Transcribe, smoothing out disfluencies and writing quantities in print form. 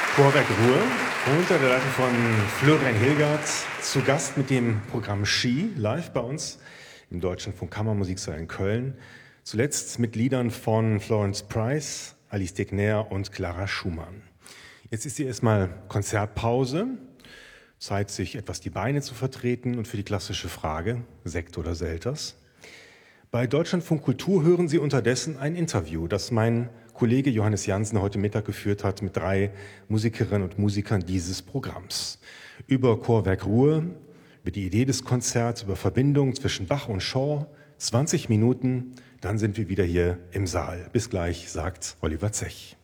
Chorwerk Ruhr, unter der Leitung von Florian Hilgert, zu Gast mit dem Programm Ski, live bei uns im Deutschlandfunk Kammermusiksaal in Köln. Zuletzt mit Liedern von Florence Price, Alice Degner und Clara Schumann. Jetzt ist hier erstmal Konzertpause, Zeit, sich etwas die Beine zu vertreten und für die klassische Frage, Sekt oder Selters. Bei Deutschlandfunk Kultur hören Sie unterdessen ein Interview, das mein Kollege Johannes Jansen heute Mittag geführt hat mit 3 Musikerinnen und Musikern dieses Programms. Über Chorwerk Ruhr, über die Idee des Konzerts, über Verbindungen zwischen Bach und Shaw. 20 Minuten, dann sind wir wieder hier im Saal. Bis gleich, sagt Oliver Zech.